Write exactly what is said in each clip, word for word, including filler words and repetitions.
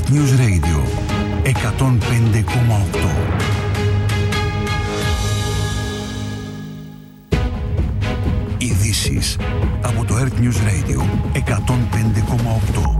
Earth News Radio εκατόν πέντε κόμμα οκτώ. Ειδήσεις από το Earth News Radio εκατόν πέντε κόμμα οκτώ.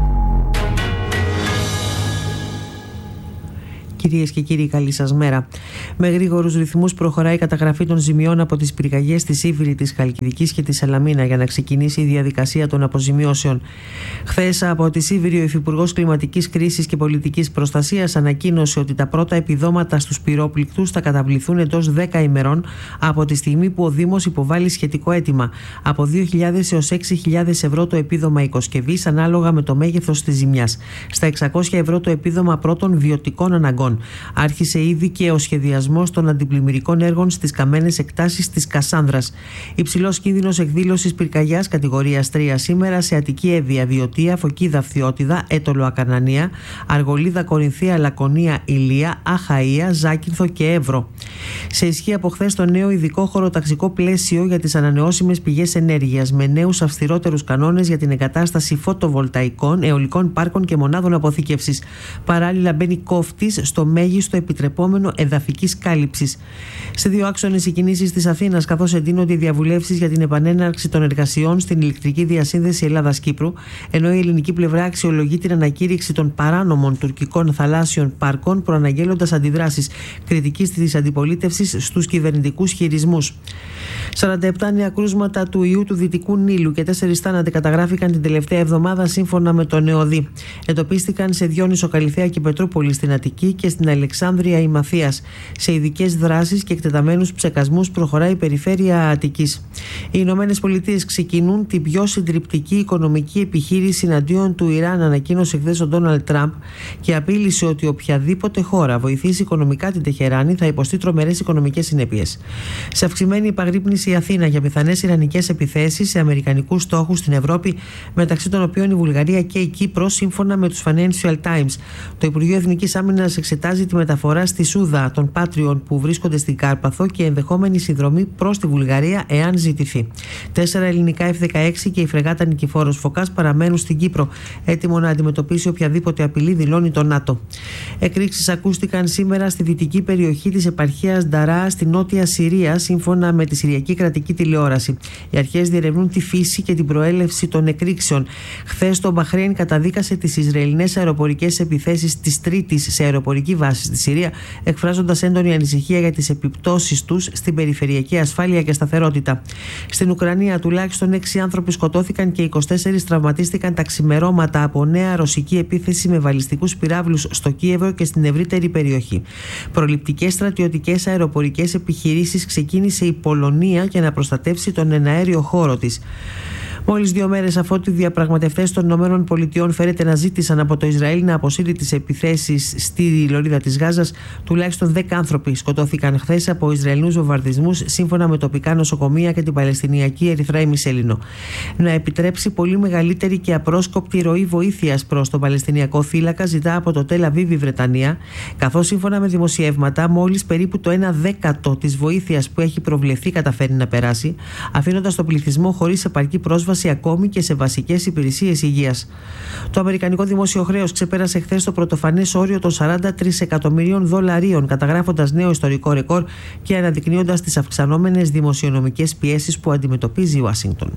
Κυρίες και κύριοι, καλή σας μέρα. Με γρήγορους ρυθμούς προχωράει η καταγραφή των ζημιών από τις πυρκαγιές της Ύβηρη, της Χαλκιδικής και της Σαλαμίνα για να ξεκινήσει η διαδικασία των αποζημιώσεων. Χθες από τη Ύβηρη, ο Υφυπουργός Κλιματικής Κρίσης και Πολιτικής Προστασίας ανακοίνωσε ότι τα πρώτα επιδόματα στους πυρόπληκτους θα καταβληθούν εντός δέκα ημερών από τη στιγμή που ο Δήμος υποβάλλει σχετικό αίτημα. Από δύο χιλιάδες έως έξι χιλιάδες ευρώ το επίδομα οικοσκευής, ανάλογα με το μέγεθος της ζημιάς. Στα εξακόσια ευρώ το επίδομα πρώτων βιωτικών αναγκών. Άρχισε ήδη και ο σχεδιασμός των αντιπλημμυρικών έργων στις καμένες εκτάσεις της Κασάνδρας. Υψηλός κίνδυνος εκδήλωσης πυρκαγιάς κατηγορίας τρία σήμερα σε Αττική Εύβοια, Βιωτία, Φωκίδα, Φθιώτιδα, Έτολο, Ακανανία, Αργολίδα, Κορινθία, Λακωνία, Ηλία, Αχαΐα, Ζάκυνθο και Εύρο. Σε ισχύ από χθες το νέο ειδικό χωροταξικό πλαίσιο για τις ανανεώσιμες πηγές ενέργειας, με νέους αυστηρότερους κανόνες για την εγκατάσταση φωτοβολταϊκών, αιωλικών πάρκων και μονάδων αποθήκευσης. Παράλληλα, μπαίνει κόφτης στο μέγιστο επιτρεπόμενο εδαφικής κάλυψης. Σε δύο άξονες οι κινήσεις της Αθήνας, καθώς εντείνονται οι διαβουλεύσεις για την επανέναρξη των εργασιών στην ηλεκτρική διασύνδεση Ελλάδας-Κύπρου, ενώ η ελληνική πλευρά αξιολογεί την ανακήρυξη των παράνομων τουρκικών θαλάσσιων πάρκων, προαναγγέλλοντας αντιδράσεις κριτικής της αντιπολίτευσης στους κυβερνητικούς χειρισμούς. σαράντα επτά νέα κρούσματα του ιού του Δυτικού Νείλου και τέσσερις θάνατοι καταγράφηκαν την τελευταία εβδομάδα, σύμφωνα με τον ΕΟΔΗ. Εντοπίστηκαν σε Διόνυσο, Καλυθέα και Πετρούπολη στην Αττική και στην Αλεξάνδρεια η Μαθίας. Σε ειδικές δράσεις και εκτεταμένους ψεκασμούς προχωράει η περιφέρεια Αττικής. Οι Ηνωμένες Πολιτείες ξεκινούν την πιο συντριπτική οικονομική επιχείρηση εναντίον του Ιράν, ανακοίνωσε χθες ο Ντόναλντ Τραμπ και απείλησε ότι οποιαδήποτε χώρα βοηθήσει οικονομικά την Τεχεράνη θα υποστεί τρομερές οικονομικές συνέπειες. Σε αυξημένη υπαγρύπνηση η Αθήνα για πιθανές ιρανικές επιθέσεις σε αμερικανικούς στόχους στην Ευρώπη, μεταξύ των οποίων η Βουλγαρία και η Κύπρος, σύμφωνα με τους Financial Times. Το Υπουργείο Εθνικής Άμυνας εξετάζει τη μεταφορά στη Σούδα των Πάτριων που βρίσκονται στην Κάρπαθο και ενδεχόμενη συνδρομή προς τη Βουλγαρία εάν ζητηθεί. Τέσσερα ελληνικά εφ δεκαέξι και η φρεγάτα Νικηφόρος Φωκάς παραμένουν στην Κύπρο, έτοιμο να αντιμετωπίσει οποιαδήποτε απειλή, δηλώνει το ΝΑΤΟ. Εκρήξεις ακούστηκαν σήμερα στη δυτική περιοχή της επαρχίας Νταρά στη νότια Συρία, σύμφωνα με τη Συριακή Κρατική Τηλεόραση. Οι αρχές διερευνούν τη φύση και την προέλευση των εκρήξεων. Χθες το Μπαχρέιν καταδίκασε τις Ισραηλινές αεροπορικές επιθέσεις της Τρίτης σε αεροπορική βάση στη Συρία, εκφράζοντας έντονη ανησυχία για τις επιπτώσεις τους στην περιφερειακή ασφάλεια και σταθερότητα. Στην Ουκρανία τουλάχιστον έξι άνθρωποι σκοτώθηκαν και είκοσι τέσσερις τραυματίστηκαν τα ξημερώματα από νέα ρωσική επίθεση με βαλιστικούς πυράβλους στο Κίεβο και στην ευρύτερη περιοχή. Προληπτικές στρατιωτικές αεροπορικές επιχειρήσεις ξεκίνησε η Πολωνία για να προστατεύσει τον εναέριο χώρο της. Μόλις δύο μέρες αφότου οι διαπραγματευτές των ΗΠΑ φέρεται να ζήτησαν από το Ισραήλ να αποσύρει τις επιθέσεις στη λωρίδα της Γάζας, τουλάχιστον δέκα άνθρωποι σκοτώθηκαν χθες από Ισραηλινούς βομβαρδισμούς, σύμφωνα με τοπικά νοσοκομεία και την Παλαιστινιακή Ερυθρά Ημισέλινο. Να επιτρέψει πολύ μεγαλύτερη και απρόσκοπτη ροή βοήθειας προς τον Παλαιστινιακό θύλακα ζητά από το Τελ Αβίβ η Βρετανία, καθώς σύμφωνα με δημοσιεύματα μόλις περίπου το ένα δέκατο της βοήθειας που έχει προβλεφθεί καταφέρει να περάσει, αφήνοντας τον πληθυσμό χωρίς επαρκή πρόσβαση ακόμη και σε βασικές υπηρεσίες υγείας. Το αμερικανικό δημόσιο χρέος ξεπέρασε χθες το πρωτοφανές όριο των σαράντα τρεις εκατομμυρίων δολαρίων, καταγράφοντας νέο ιστορικό ρεκόρ και αναδεικνύοντας τις αυξανόμενες δημοσιονομικές πιέσεις που αντιμετωπίζει η Ουάσιγκτον.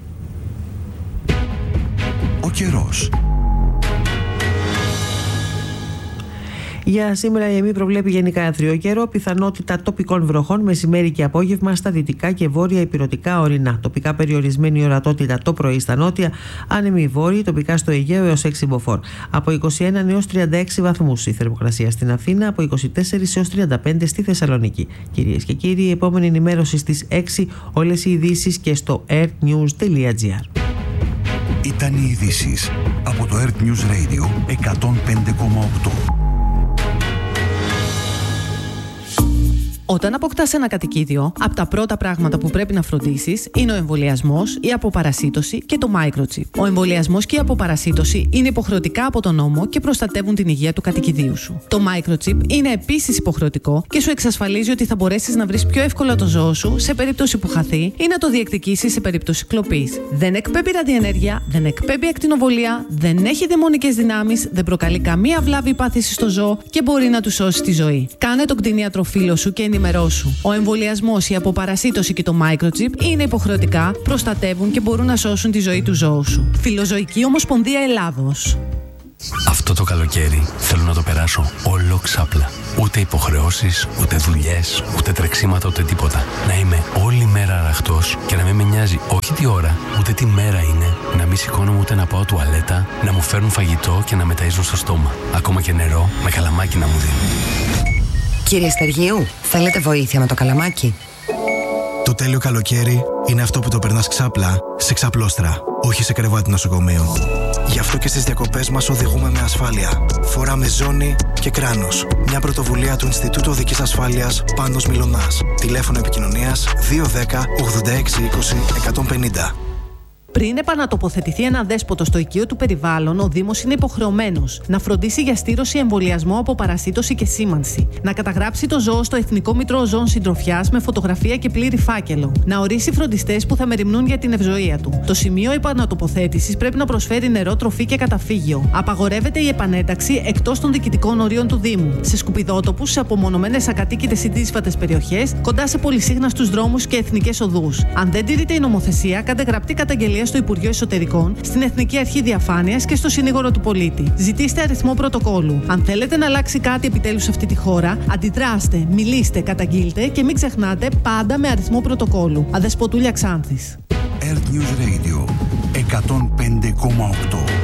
Ο καιρός. Για σήμερα η ΕΜΗ προβλέπει γενικά άθριο καιρό, πιθανότητα τοπικών βροχών μεσημέρι και απόγευμα στα δυτικά και βόρεια ηπειρωτικά ορεινά. Τοπικά περιορισμένη ορατότητα το πρωί στα νότια, άνεμοι βόρειοι, τοπικά στο Αιγαίο έως έξι μποφόρ. Από είκοσι ένα έως τριάντα έξι βαθμούς η θερμοκρασία στην Αθήνα, από είκοσι τέσσερα έως τριάντα πέντε στη Θεσσαλονίκη. Κυρίες και κύριοι, η επόμενη ενημέρωση στις έξι, όλες οι ειδήσεις και στο earthnews τελεία gr. Ήταν οι ειδήσεις από το Earth News Radio εκατόν πέντε κόμμα οκτώ. Όταν αποκτάς ένα κατοικίδιο, από τα πρώτα πράγματα που πρέπει να φροντίσεις είναι ο εμβολιασμός, η αποπαρασίτωση και το microchip. Ο εμβολιασμός και η αποπαρασίτωση είναι υποχρεωτικά από τον νόμο και προστατεύουν την υγεία του κατοικιδίου σου. Το microchip είναι επίσης υποχρεωτικό και σου εξασφαλίζει ότι θα μπορέσεις να βρεις πιο εύκολα το ζώο σου σε περίπτωση που χαθεί ή να το διεκδικήσεις σε περίπτωση κλοπής. Δεν εκπέμπει ραδιενέργεια, δεν εκπέμπει ακτινοβολία, δεν έχει δαιμονικές δυνάμεις, δεν προκαλεί καμία βλάβη ή πάθηση στο ζώο και μπορεί να του σώσει τη ζωή. Κάνε τον κτηνίατρο φίλο σου και ενημερώσου. Ο εμβολιασμός, η αποπαρασίτωση και το microchip είναι υποχρεωτικά, προστατεύουν και μπορούν να σώσουν τη ζωή του ζώου σου. Φιλοζωική Ομοσπονδία Ελλάδος. Αυτό το καλοκαίρι θέλω να το περάσω όλο ξάπλα. Ούτε υποχρεώσεις, ούτε δουλειές, ούτε τρεξίματα, ούτε τίποτα. Να είμαι όλη μέρα αραχτός και να μην με νοιάζει όχι τι ώρα, ούτε τι μέρα είναι. Να μην σηκώνομαι ούτε να πάω τουαλέτα, να μου φέρνουν φαγητό και να με ταΐζουν στο στόμα. Ακόμα και νερό με καλαμάκι να μου δίνουν. Κύριε Στεργίου, θέλετε βοήθεια με το καλαμάκι? Το τέλειο καλοκαίρι είναι αυτό που το περνάς ξάπλα σε ξαπλώστρα, όχι σε κρεβάτι νοσοκομείου. Γι' αυτό και στις διακοπές μας οδηγούμε με ασφάλεια. Φοράμε ζώνη και κράνος. Μια πρωτοβουλία του Ινστιτούτου Οδικής Ασφάλειας Πάνος Μιλωνάς. Τηλέφωνο επικοινωνίας δύο ένα μηδέν ογδόντα έξι είκοσι εκατόν πενήντα. Πριν επανατοποθετηθεί ένα δέσποτο στο οικείο του περιβάλλον, ο Δήμος είναι υποχρεωμένος να φροντίσει για στήρωση, εμβολιασμό, αποπαρασίτωση και σήμανση, να καταγράψει το ζώο στο Εθνικό Μητρό Ζώων Συντροφιάς με φωτογραφία και πλήρη φάκελο, να ορίσει φροντιστές που θα μεριμνούν για την ευζοία του. Το σημείο επανατοποθέτησης πρέπει να προσφέρει νερό, τροφή και καταφύγιο. Απαγορεύεται η επανένταξη εκτός των διοικητικών ορίων του Δήμου, σε σκουπιδότοπους, σε απομονωμένες ακατοίκητες ή δύσβατες περιοχές, κοντά σε πολυσύχναστους δρόμους και εθνικές οδούς. Αν δεν τηρείται η νομοθεσία, κάντε γραπτή καταγγελία στο Υπουργείο Εσωτερικών, στην Εθνική Αρχή Διαφάνειας και στο Συνήγορο του Πολίτη. Ζητήστε αριθμό πρωτοκόλου. Αν θέλετε να αλλάξει κάτι επιτέλους σε αυτή τη χώρα, αντιδράστε, μιλήστε, καταγγείλτε και μην ξεχνάτε πάντα με αριθμό πρωτοκόλου. Αδεσποτούλια Ξάνθης. Earth News Radio εκατόν πέντε κόμμα οκτώ.